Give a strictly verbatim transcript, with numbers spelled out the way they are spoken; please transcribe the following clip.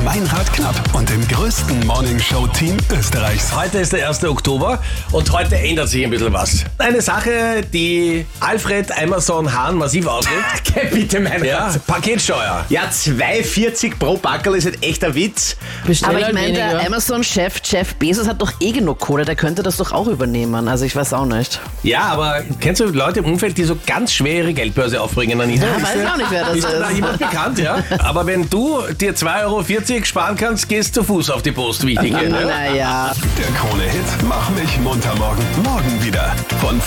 Meinrad Knapp und dem größten Morningshow-Team Österreichs. Heute ist der erste Oktober und heute ändert sich ein bisschen was. Eine Sache, die Alfred Amazon Hahn massiv auswirkt. Okay, bitte, mein Ja, Rat. Paketsteuer. Ja, zwei vierzig pro Packerl ist halt echt ein Witz. Bestell Aber ich halt meine, der weniger. Amazon-Chef Jeff Bezos hat doch eh genug Kohle, der könnte das doch auch übernehmen. Also ich weiß auch nicht. Ja, aber kennst du Leute im Umfeld, die so ganz schwer ihre Geldbörse aufbringen, Anita? Ja, weiß auch nicht, wer das Ist da ist. jemand bekannt, ja? Aber wenn du dir zwei Euro vierzig sparen kannst, gehst zu Fuß auf die Post, wichtig. Ja? Naja. Der Krone-Hit Mach mich munter morgen. Morgen wieder. Von